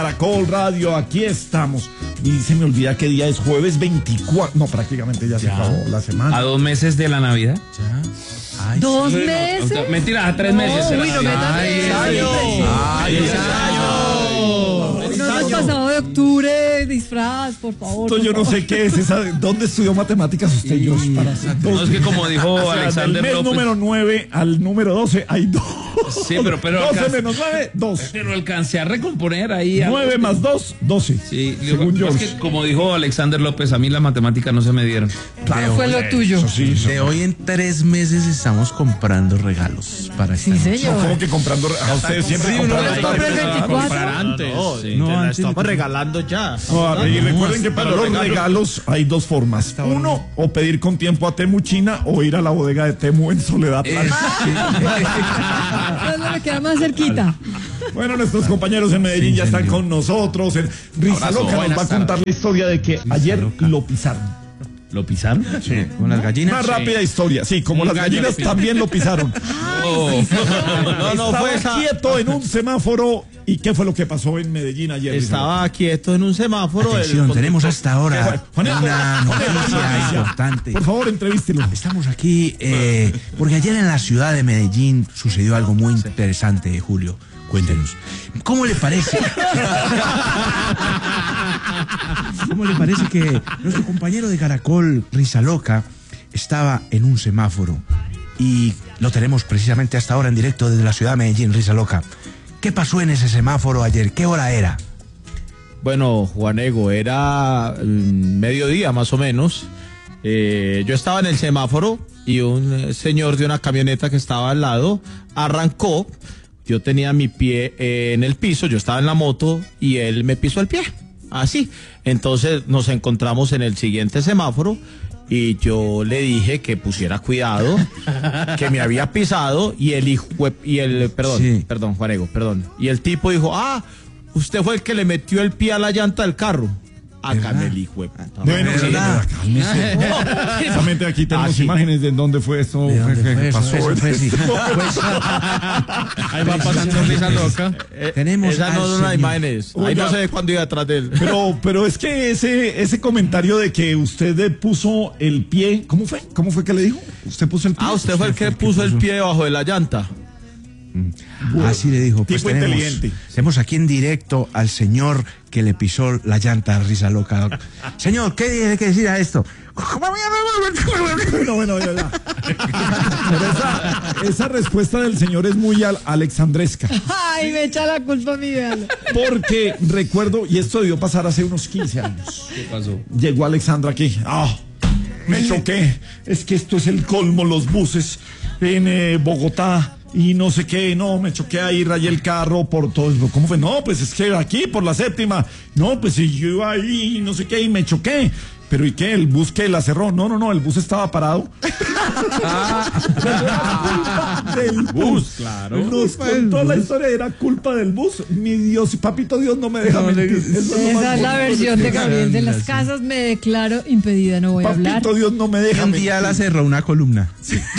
Caracol Radio, aquí estamos. Y se me olvida qué día es, jueves 24. No, prácticamente ya se acabó la semana. A 2 meses de la Navidad. Ya. Ay, ¿2 sí. meses? No, mentira, a 3 meses. Uy, no me No hemos pasado de octubre, disfraz, por favor. Yo no sé qué es esa. ¿Dónde estudió matemáticas usted, Josh? No, es que como dijo Alexander del mes López. número 9 al número 12 hay 2. Sí, pero 12 menos 9, 2. Pero alcancé a recomponer ahí. 9 más 2, 12. Sí, según es George. que como dijo Alexander López, a mí las matemáticas no se me dieron. Claro, fue lo tuyo. De hoy en 3 meses estamos comprando regalos para esta Sí, noche. señor. ¿Cómo que comprando? A ustedes siempre Sí, compran uno los les compra el tardes. 24. antes. Sí. No, la antes estamos de- regalando ya. No, y recuerden que para los regalos hay 2 formas. Uno, o pedir con tiempo a Temu China o ir a la bodega de Temu en Soledad. ¿Dónde me queda más cerquita? Bueno, nuestros compañeros en Medellín ya están con nosotros. Risa Loca nos va a contar la historia de que ayer lo pisaron. ¿Lo pisaron? Sí. Con las gallinas. Una rápida historia. Sí, como las gallinas también lo pisaron. No, Estaba fue esa. quieto en un semáforo. ¿Y qué fue lo que pasó en Medellín ayer? Estaba quieto en un semáforo. Atención, tenemos hasta ahora Juanito, una Juanito, noticia importante. Por favor, entrevístelo. Estamos aquí porque ayer en la ciudad de Medellín sucedió algo muy interesante, Julio. Cuéntenos. ¿Cómo le parece? ¿Cómo le parece que nuestro compañero de Caracol, Risa Loca, estaba en un semáforo? Y lo tenemos precisamente hasta ahora en directo desde la ciudad de Medellín, Risa Loca. ¿Qué pasó en ese semáforo ayer? ¿Qué hora era? Bueno, Juanego, era mediodía más o menos. Yo estaba en el semáforo y un señor de una camioneta que estaba al lado arrancó. Yo tenía mi pie en el piso, yo estaba en la moto y él me pisó el pie. Así. Entonces nos encontramos en el siguiente semáforo y yo le dije que pusiera cuidado, que me había pisado y perdón, Juanego, perdón. Y el tipo dijo, usted fue el que le metió el pie a la llanta del carro. Acá me el hijo de puta. Bueno, sí, ¿Verdad? cálmese. Precisamente aquí tenemos imágenes de dónde fue esto. ¿De dónde fue ¿Qué eso? pasó? Eso fue, sí. Ahí va pasando Risa Loca. Tenemos Esas no al son las señor. imágenes. Ahí Oiga. no sé cuándo iba atrás de él. Pero es que ese comentario de que usted puso el pie, ¿cómo fue? ¿Cómo fue que le dijo? Usted puso el pie. Usted fue el que puso el pie debajo de la llanta. Así le dijo. Pues Tipo inteligente. tenemos aquí en directo al señor que le pisó la llanta a Risa Loca. Señor, ¿qué tiene que decir a esto? Bueno, ya. Pero esa respuesta del señor es muy alexandresca. Ay, me echa la culpa a mí, véalo. Porque recuerdo, y esto debió pasar hace unos 15 años. ¿Qué pasó? Llegó Alexandra aquí. Me choqué. Es que esto es el colmo, los buses en Bogotá. Y no sé qué, no, me choqué ahí, rayé el carro por todo. ¿Cómo fue? No, pues es que aquí, por la 7ª. No, pues si yo iba ahí, no sé qué, y me choqué. Pero ¿y qué? ¿El bus que la cerró? No, el bus estaba parado. Del bus, claro. Nos contó la historia, era culpa del bus. Mi Dios, papito Dios no me deja mentir. Eso lo más Esa es la bonito versión de esta Gabriel de las Sí. Casas. Me declaro impedida, no voy a hablar. Papito Dios no me deja Un mentir. día la cerró una columna.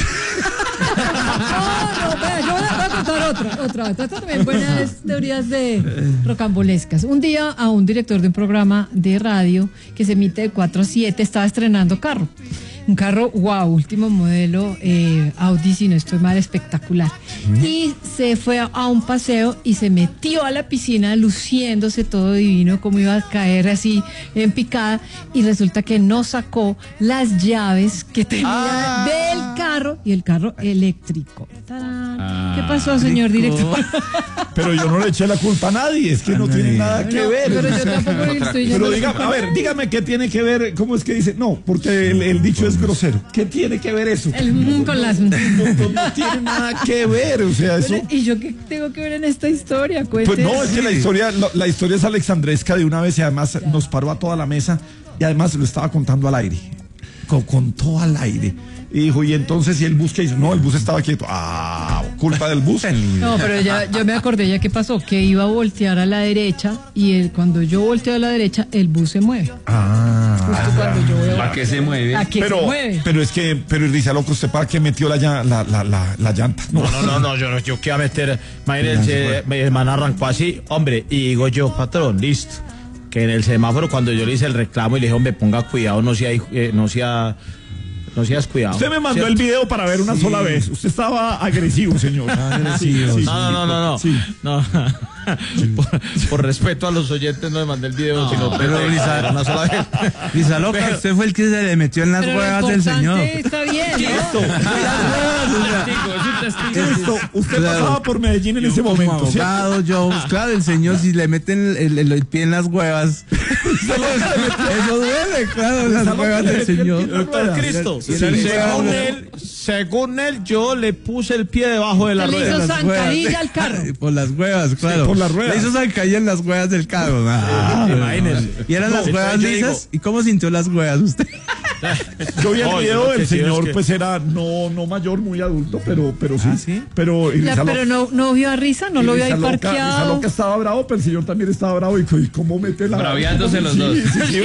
No, vea, yo voy a contar otra. Estas también buenas teorías de rocambolescas. Un día a un director de un programa de radio que se emite de 4 a 7 estaba estrenando carro. Un carro, wow, último modelo, Audi, si no estoy mal, espectacular. Y se fue a un paseo y se metió a la piscina luciéndose todo divino, como iba a caer así en picada. Y resulta que no sacó las llaves que tenía del carro y el carro eléctrico. ¡Tarán! ¿Qué pasó, señor director? Pero yo no le eché la culpa a nadie, es que no tiene nada que No, ver. pero yo tampoco le estoy yendo Pero la dígame, culpa a ver, dígame qué tiene que ver, ¿cómo es que dice? No, porque el dicho es grosero. ¿Qué tiene que ver eso? El con las... No tiene nada que ver, o sea, eso. Bueno, ¿y yo qué tengo que ver en esta historia? Pues Cuente. no, es que la historia es alexandresca de una vez y además nos paró a toda la mesa y además lo estaba contando al aire. Contó al aire. Y dijo, y entonces, ¿y el bus qué hizo? No, el bus estaba quieto. Culpa del bus. No, pero yo me acordé ya qué pasó, que iba a voltear a la derecha y cuando yo volteo a la derecha, el bus se mueve. justo cuando yo veo ¿Para qué se mueve? a que se mueve. Pero es que, pero Rizaloco, ¿usted para qué metió la llanta? No, yo qué iba a meter. Imagínense, mi hermana arrancó así, hombre, y digo yo, patrón, listo. Que en el semáforo, cuando yo le hice el reclamo y le dije, hombre, ponga cuidado, no seas cuidado. Usted me mandó ¿cierto? el video para ver una sola vez. Usted estaba agresivo, señor. Agresivo. No. Sí. No. Por respeto a los oyentes no me mandé el video, sino pero Lisa, una sola vez. Rizaloca, usted fue el que se le metió en las Pero lo huevas del señor. importante está bien, ¿no? Esto, usted pasaba por Medellín en ese Como momento, ¿sí? abogado, yo, claro, el señor, si le meten el pie en las huevas, eso duele, claro, en las huevas del señor. Doctor Cristo, Sí. según él, yo le puse el pie debajo de la Le rueda. hizo Las huevas. zancadilla al carro. Por las huevas, claro. por las ruedas. Le hizo zancadilla en las huevas del carro. Imagínese. Y eran las huevas entonces yo lisas. ¿Y cómo sintió las huevas usted? Yo vi el No, video yo lo del que sí señor, es que- pues era no mayor, muy adulto, pero sí. ¿sí? Pero Pero no vio a Risa, no lo vio ahí parqueado. Rizaloca estaba bravo, pero el señor también estaba bravo. ¿Y cómo mete la... Braviándose los Sí, dos. sí,